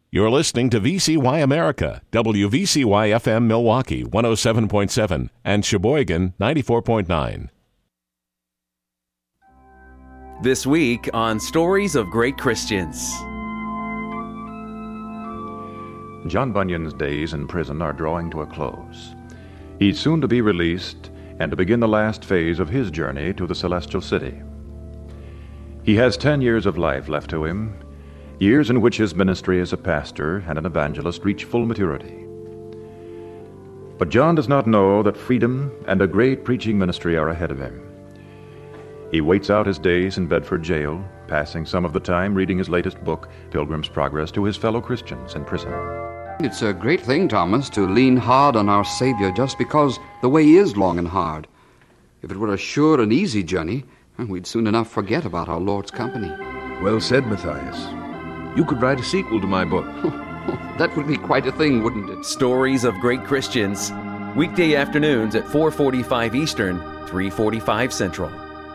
You're listening to VCY America, WVCY-FM Milwaukee 107.7 and Sheboygan 94.9. This week on Stories of Great Christians. John Bunyan's days in prison are drawing to a close. He's soon to be released and to begin the last phase of his journey to the celestial city. He has 10 years of life left to him, years in which his ministry as a pastor and an evangelist reach full maturity. But John does not know that freedom and a great preaching ministry are ahead of him. He waits out his days in Bedford jail, passing some of the time reading his latest book, Pilgrim's Progress, to his fellow Christians in prison. It's a great thing, Thomas, to lean hard on our Savior just because the way is long and hard. If it were a sure and easy journey, we'd soon enough forget about our Lord's company. Well said, Matthias. You could write a sequel to my book. That would be quite a thing, wouldn't it? Stories of Great Christians. Weekday afternoons at 4:45 Eastern, 3:45 Central.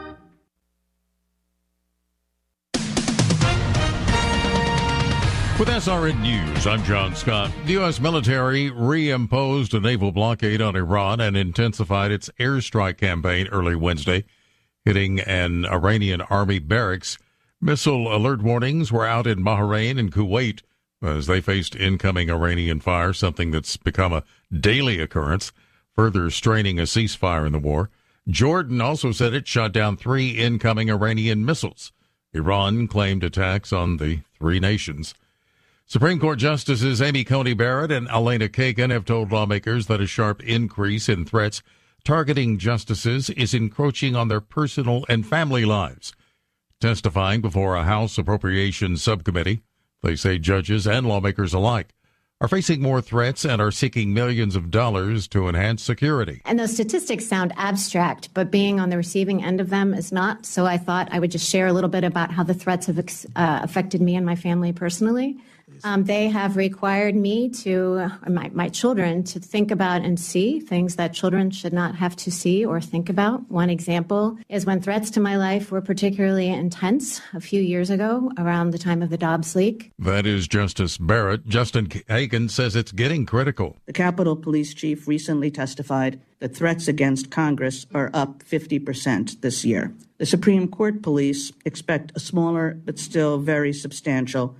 With SRN News, I'm John Scott. The U.S. military reimposed a naval blockade on Iran and intensified its airstrike campaign early Wednesday, hitting an Iranian army barracks. Missile alert warnings were out in Bahrain and Kuwait as they faced incoming Iranian fire, something that's become a daily occurrence, further straining a ceasefire in the war. Jordan also said it shot down 3 incoming Iranian missiles. Iran claimed attacks on the 3 nations. Supreme Court Justices Amy Coney Barrett and Elena Kagan have told lawmakers that a sharp increase in threats targeting justices is encroaching on their personal and family lives. Testifying before a House Appropriations Subcommittee, they say judges and lawmakers alike are facing more threats and are seeking millions of dollars to enhance security. And those statistics sound abstract, but being on the receiving end of them is not. So I thought I would just share a little bit about how the threats have affected me and my family personally. They have required me my children to think about and see things that children should not have to see or think about. One example is when threats to my life were particularly intense a few years ago around the time of the Dobbs leak. That is Justice Barrett. Justin Hagan says it's getting critical. The Capitol Police Chief recently testified that threats against Congress are up 50% this year. The Supreme Court police expect a smaller but still very substantial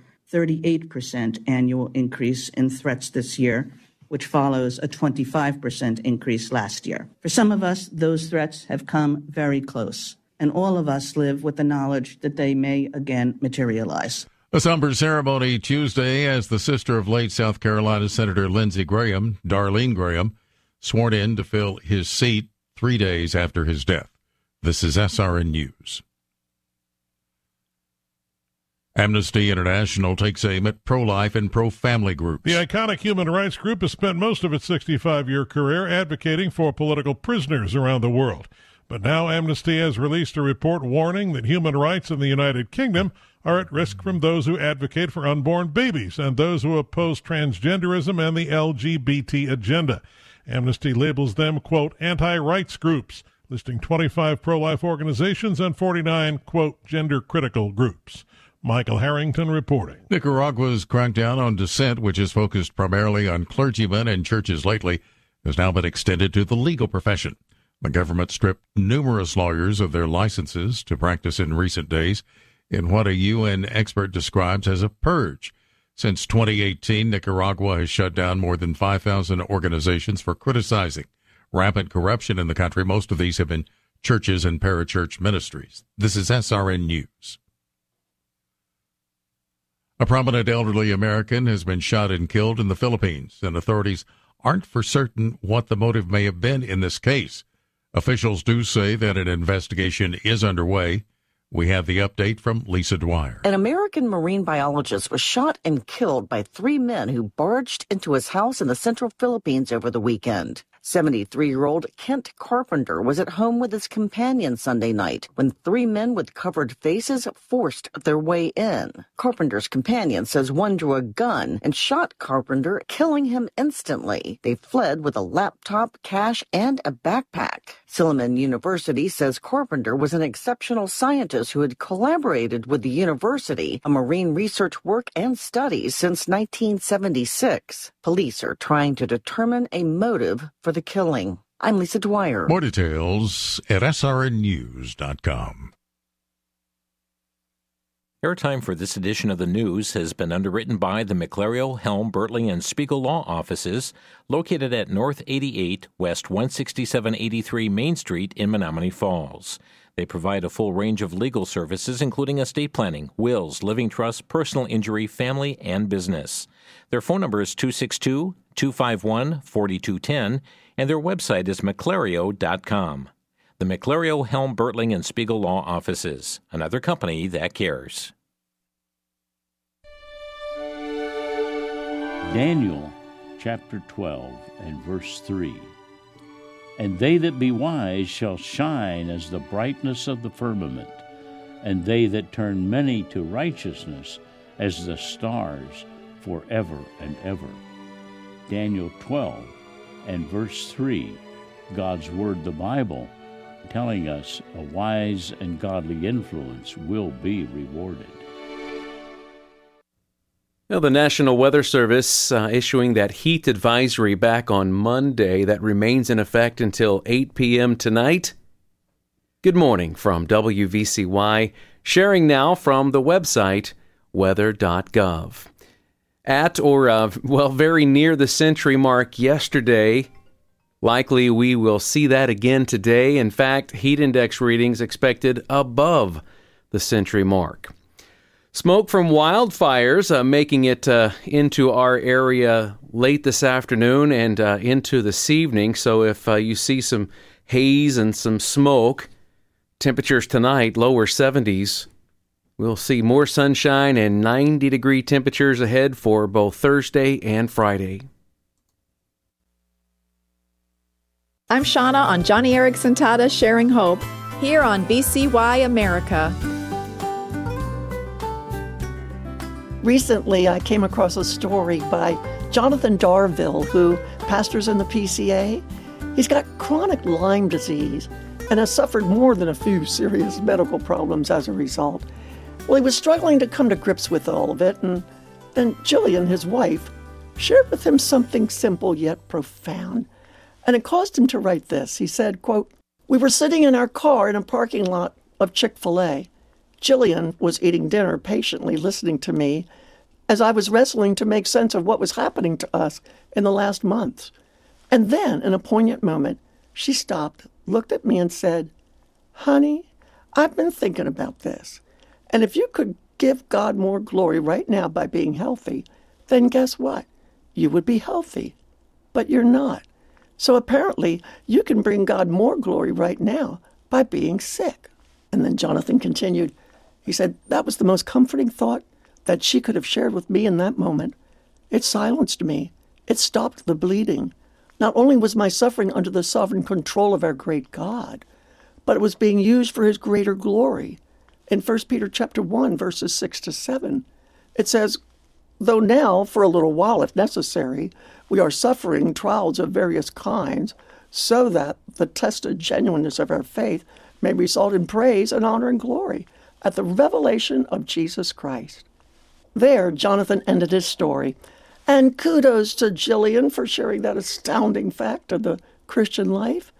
38% annual increase in threats this year, which follows a 25% increase last year. For some of us, those threats have come very close, and all of us live with the knowledge that they may again materialize. A somber ceremony Tuesday as the sister of late South Carolina Senator Lindsey Graham, Darlene Graham, sworn in to fill his seat 3 days after his death. This is SRN News. Amnesty International takes aim at pro-life and pro-family groups. The iconic human rights group has spent most of its 65-year career advocating for political prisoners around the world. But now Amnesty has released a report warning that human rights in the United Kingdom are at risk from those who advocate for unborn babies and those who oppose transgenderism and the LGBT agenda. Amnesty labels them, quote, anti-rights groups, listing 25 pro-life organizations and 49, quote, gender-critical groups. Michael Harrington reporting. Nicaragua's crackdown on dissent, which has focused primarily on clergymen and churches lately, has now been extended to the legal profession. The government stripped numerous lawyers of their licenses to practice in recent days in what a UN expert describes as a purge. Since 2018, Nicaragua has shut down more than 5,000 organizations for criticizing rampant corruption in the country. Most of these have been churches and parachurch ministries. This is SRN News. A prominent elderly American has been shot and killed in the Philippines, and authorities aren't for certain what the motive may have been in this case. Officials do say that an investigation is underway. We have the update from Lisa Dwyer. An American marine biologist was shot and killed by 3 men who barged into his house in the central Philippines over the weekend. 73-year-old Kent Carpenter was at home with his companion Sunday night when 3 men with covered faces forced their way in. Carpenter's companion says one drew a gun and shot Carpenter, killing him instantly. They fled with a laptop, cash, and a backpack. Silliman University says Carpenter was an exceptional scientist who had collaborated with the university on marine research work and studies since 1976. Police are trying to determine a motive for the killing. I'm Lisa Dwyer. More details at srnnews.com. Airtime for this edition of the news has been underwritten by the McLario, Helm, Bertley, and Spiegel Law Offices, located at North 88, West 16783 Main Street in Menominee Falls. They provide a full range of legal services, including estate planning, wills, living trusts, personal injury, family, and business. Their phone number is 262-251-4210, and their website is mclario.com. The McLario, Helm, Bertling, and Spiegel Law Offices, another company that cares. Daniel chapter 12 and verse 3. And they that be wise shall shine as the brightness of the firmament, and they that turn many to righteousness as the stars forever and ever. Daniel 12 and verse 3, God's Word, the Bible, telling us a wise and godly influence will be rewarded. Now, the National Weather Service issuing that heat advisory back on Monday that remains in effect until 8 p.m. tonight. Good morning from WVCY, sharing now from the website weather.gov. At or, very near the century mark yesterday. Likely we will see that again today. In fact, heat index readings expected above the century mark. Smoke from wildfires making it into our area late this afternoon and into this evening. So if you see some haze and some smoke, temperatures tonight, lower 70s. We'll see more sunshine and 90-degree temperatures ahead for both Thursday and Friday. I'm Shauna on Johnny Erickson Tata Sharing Hope here on VCY America. Recently, I came across a story by Jonathan Darville, who pastors in the PCA. He's got chronic Lyme disease and has suffered more than a few serious medical problems as a result. Well, he was struggling to come to grips with all of it, and then Jillian, his wife, shared with him something simple yet profound. And it caused him to write this. He said, quote, "We were sitting in our car in a parking lot of Chick-fil-A. Jillian was eating dinner, patiently listening to me as I was wrestling to make sense of what was happening to us in the last months. And then, in a poignant moment, she stopped, looked at me and said, 'Honey, I've been thinking about this. And if you could give God more glory right now by being healthy, then guess what? You would be healthy. But you're not. So apparently, you can bring God more glory right now by being sick.'" And then Jonathan continued. He said, "That was the most comforting thought that she could have shared with me in that moment. It silenced me. It stopped the bleeding. Not only was my suffering under the sovereign control of our great God, but it was being used for his greater glory." In 1 Peter chapter 1, verses 6 to 7, it says, "Though now, for a little while, if necessary, we are suffering trials of various kinds, so that the tested genuineness of our faith may result in praise and honor and glory at the revelation of Jesus Christ." There, Jonathan ended his story. And kudos to Jillian for sharing that astounding fact of the Christian life,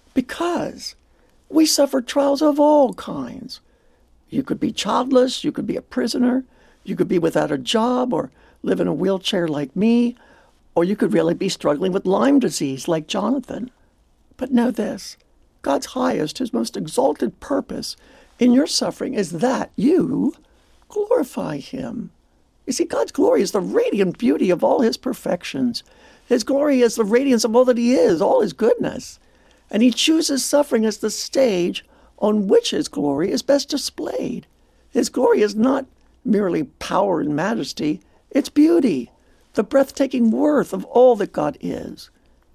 because we suffer trials of all kinds. You could be childless, you could be a prisoner, you could be without a job or live in a wheelchair like me, or you could really be struggling with Lyme disease like Jonathan. But know this, God's highest, his most exalted purpose in your suffering is that you glorify him. You see, God's glory is the radiant beauty of all his perfections. His glory is the radiance of all that he is, all his goodness. And he chooses suffering as the stage on which his glory is best displayed. His glory is not merely power and majesty, it's beauty, the breathtaking worth of all that God is.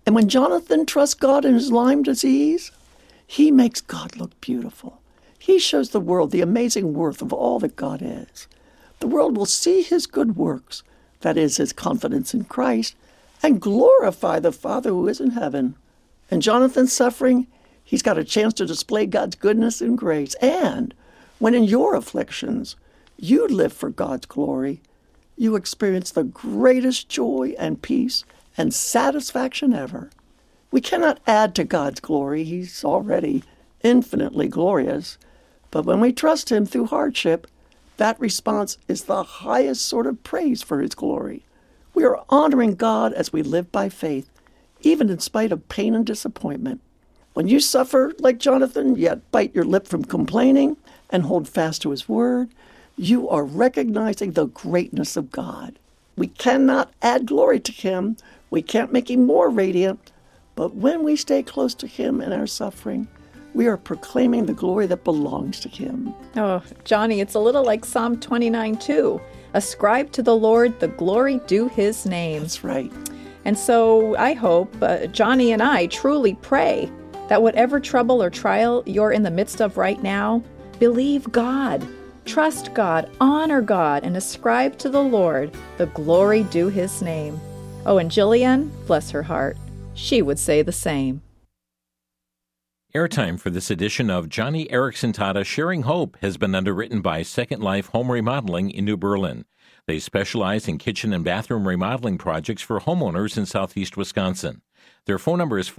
And when Jonathan trusts God in his Lyme disease, he makes God look beautiful. He shows the world the amazing worth of all that God is. The world will see his good works, that is, his confidence in Christ, and glorify the Father who is in heaven. In Jonathan's suffering, he's got a chance to display God's goodness and grace. And when in your afflictions, you live for God's glory, you experience the greatest joy and peace and satisfaction ever. We cannot add to God's glory. He's already infinitely glorious. But when we trust him through hardship, that response is the highest sort of praise for his glory. We are honoring God as we live by faith, even in spite of pain and disappointment. When you suffer like Jonathan, yet bite your lip from complaining and hold fast to his word, you are recognizing the greatness of God. We cannot add glory to him. We can't make him more radiant. But when we stay close to him in our suffering, we are proclaiming the glory that belongs to him. Oh, Johnny, it's a little like Psalm 29, too. Ascribe to the Lord the glory due his name. That's right. And so I hope Johnny and I truly pray that whatever trouble or trial you're in the midst of right now, believe God, trust God, honor God, and ascribe to the Lord the glory due his name. Oh, and Jillian, bless her heart, she would say the same. Airtime for this edition of Joni Eareckson Tada Sharing Hope has been underwritten by Second Life Home Remodeling in New Berlin. They specialize in kitchen and bathroom remodeling projects for homeowners in southeast Wisconsin. Their phone number is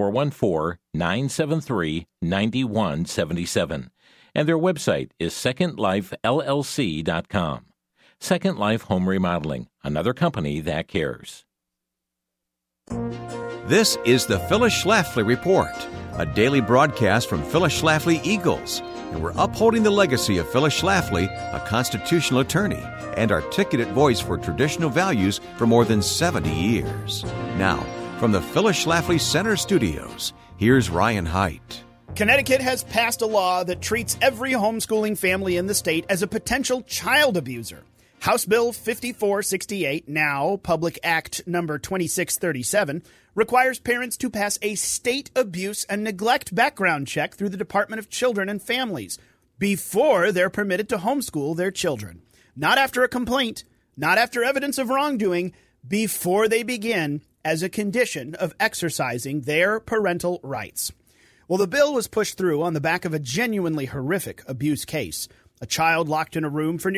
414-973-9177. And their website is secondlifellc.com. Second Life Home Remodeling, another company that cares. This is the Phyllis Schlafly Report, a daily broadcast from Phyllis Schlafly Eagles. And we're upholding the legacy of Phyllis Schlafly, a constitutional attorney and articulate voice for traditional values for more than 70 years. Now, from the Phyllis Schlafly Center Studios, here's Ryan Haidt. Connecticut has passed a law that treats every homeschooling family in the state as a potential child abuser. House Bill 5468, now Public Act number 2637, requires parents to pass a state abuse and neglect background check through the Department of Children and Families before they're permitted to homeschool their children. Not after a complaint, not after evidence of wrongdoing, before they begin as a condition of exercising their parental rights. Well, the bill was pushed through on the back of a genuinely horrific abuse case. A child locked in a room for